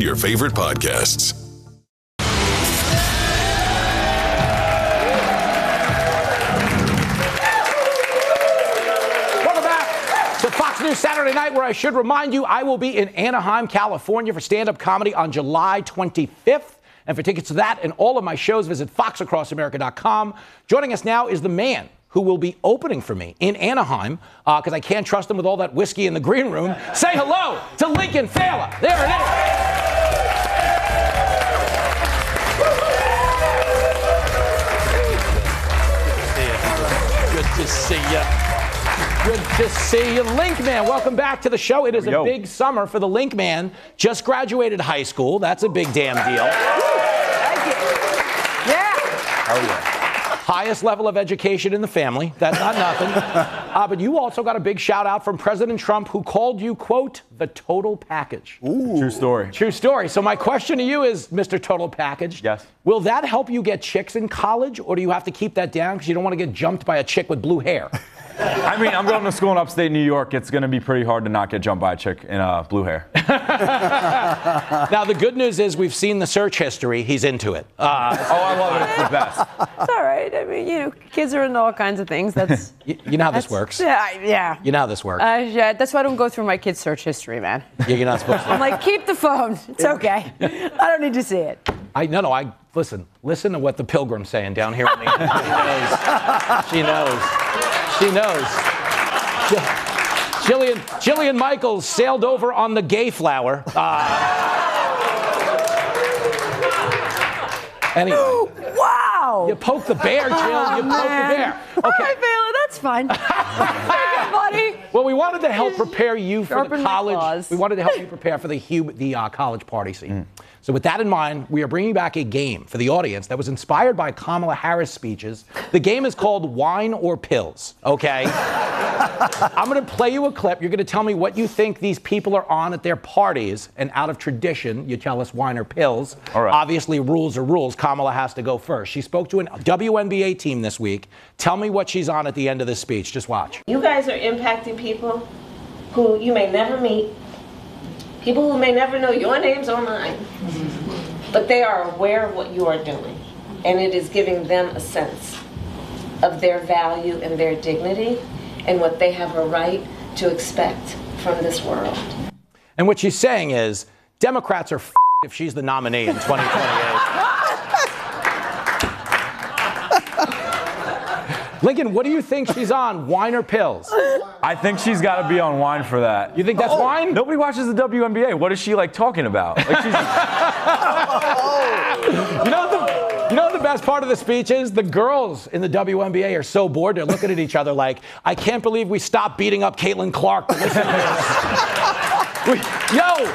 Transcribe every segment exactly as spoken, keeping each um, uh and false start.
your favorite podcasts. Welcome back to Fox News Saturday Night, where I should remind you I will be in Anaheim, California for stand-up comedy on July twenty-fifth. And for tickets to that and all of my shows, visit fox across america dot com. Joining us now is the man who will be opening for me in Anaheim, because uh, I can't trust him with all that whiskey in the green room. Say hello to Lincoln Fela. There it is. Good to see you. Good to see you. Link Man, welcome back to the show. It is a Yo. big summer for the Link Man. Just graduated high school. That's a big damn deal. Thank you. Yeah. Oh, yeah. Highest level of education in the family. That's not nothing. Uh, but you also got a big shout out from President Trump, who called you, quote, the total package. Ooh. True story. True story. So my question to you is, Mister Total Package. Yes. Will that help you get chicks in college, or do you have to keep that down because you don't want to get jumped by a chick with blue hair? I mean, I'm going to school in upstate New York. It's going to be pretty hard to not get jumped by a chick in uh, blue hair. Now, the good news is we've seen the search history. He's into it. Uh, oh, I love it. It's the best. It's all right. I mean, you know, kids are into all kinds of things. That's you, you know how this that's- works. Yeah, I- yeah. You know how this works. Uh, yeah, that's why I don't go through my kids' search history, man. Yeah, you're not supposed to. I'm like, keep the phone. It's okay. I don't need to see it. I no no I listen listen to what the Pilgrim's saying down here on the end. She knows. She knows. She knows. Jillian Jillian Michaels sailed over on the Gayflower. Uh, anyway. Wow. You poke the bear, Jill. Oh, you poke man. the bear. All Okay. right, Vela, that's fine. Okay, buddy. Well, we wanted to help prepare you for Sharpen the my college. claws. We wanted to help you prepare for the hu- the uh, college party scene. So with that in mind, we are bringing back a game for the audience that was inspired by Kamala Harris speeches. The game is called Wine or Pills, okay? I'm going to play you a clip. You're going to tell me what you think these people are on at their parties. And out of tradition, you tell us wine or pills. All right. Obviously, rules are rules. Kamala has to go first. She spoke to a W N B A team this week. Tell me what she's on at the end of this speech. Just watch. You guys are impacting people who you may never meet, people who may never know your names or mine, but they are aware of what you are doing, and it is giving them a sense of their value and their dignity and what they have a right to expect from this world. And what she's saying is, Democrats are f- if she's the nominee in twenty twenty-eight. Lincoln, what do you think she's on, wine or pills? I think she's got to be on wine for that. You think that's Oh, wine? Nobody watches the W N B A. What is she, like, talking about? Like, she's... You know the, you know what the best part of the speech is? The girls in the W N B A are so bored, they're looking at each other like, I can't believe we stopped beating up Caitlin Clark to listen to this. we, yo!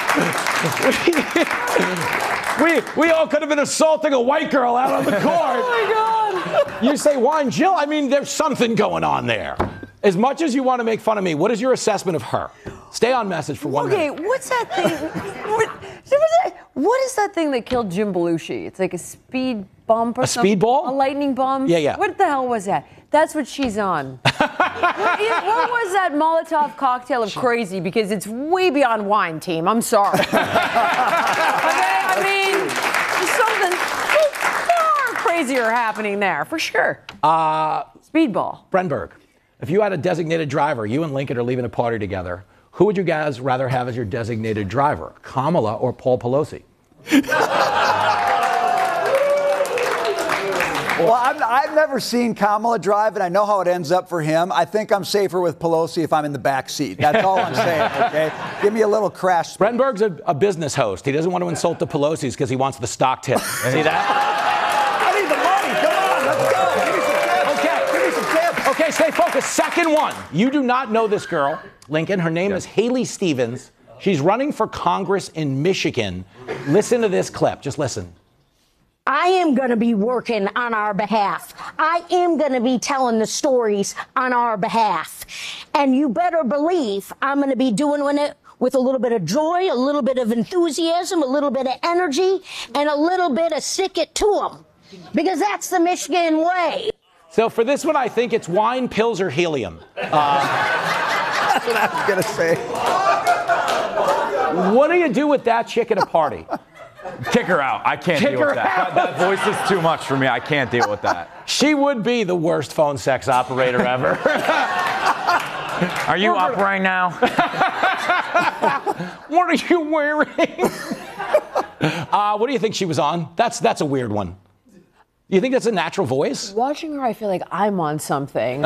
we, we all could have been assaulting a white girl out on the court. Oh, my God. You say wine, Jill? I mean, there's something going on there. As much as you want to make fun of me, what is your assessment of her? Stay on message for one Okay, minute. what's that thing? what, what's that, what is that thing that killed Jim Belushi? It's like a speed bump or A something? speedball? A lightning bump? Yeah, yeah. What the hell was that? That's what she's on. what, what was that Molotov cocktail of crazy? Because it's way beyond wine, team. I'm sorry. Okay, I mean, there's something far crazier happening there, for sure. Uh, Speedball. Brenberg, if you had a designated driver, you and Lincoln are leaving a party together, who would you guys rather have as your designated driver, Kamala or Paul Pelosi? Well, I'm, I've never seen Kamala drive, and I know how it ends up for him. I think I'm safer with Pelosi if I'm in the back seat. That's all I'm saying, okay? Give me a little crash. Brenberg's a, a business host. He doesn't want to insult the Pelosi's because he wants the stock tip. See that? I need the money. Come on, let's go. Give me some tips. Okay. Give me some tips. Okay, stay focused. Second one. You do not know this girl, Lincoln. Her name is Haley Stevens. She's running for Congress in Michigan. Listen to this clip. Just listen. I am going to be working on our behalf. I am going to be telling the stories on our behalf. And you better believe I'm going to be doing it with a little bit of joy, a little bit of enthusiasm, a little bit of energy, and a little bit of stick it to them. Because that's the Michigan way. So for this one, I think it's wine, pills, or helium. Uh, That's what I was going to say. What do you do with that chick at a party? Kick her out. I can't Kick deal her with that. out. that. That voice is too much for me. I can't deal with that. She would be the worst phone sex operator ever. Are you up right now? What are you wearing? uh, what do you think she was on? That's that's a weird one. You think that's a natural voice? Watching her, I feel like I'm on something.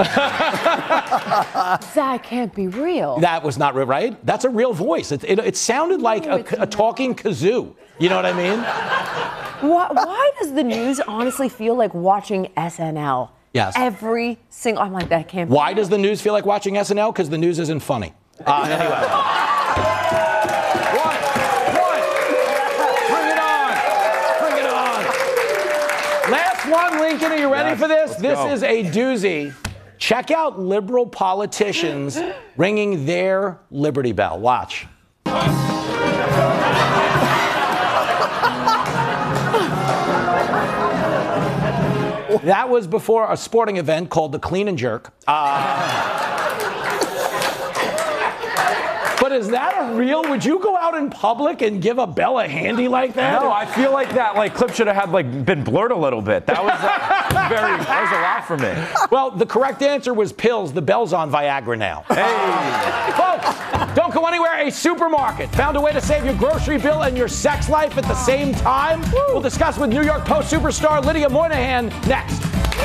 That can't be real. That was not real, right? That's a real voice. It, it, it sounded like No, a, it's a talking kazoo. You know what I mean? Why, why does the news honestly feel like watching S N L? Yes. Every single, I'm like, that can't be Why real. does the news feel like watching S N L? Because the news isn't funny. Uh, anyway. What? What? Bring it on. Bring it on. Last one, Lincoln. Are you ready Yes, for this? let's This go. is a doozy. Check out liberal politicians ringing their Liberty Bell. Watch. That was before a sporting event called the Clean and Jerk. Uh, but is that a real? Would you go out in public and give a bell a handy like that? No, I feel like that like clip should have had like been blurred a little bit. That was uh, very. That was a lot for me. Well, the correct answer was pills. The bell's on Viagra now. Hey. Folks, don't go anywhere. A supermarket found a way to save your grocery bill and your sex life at the same time. We'll discuss with New York Post superstar Lydia Moynihan next.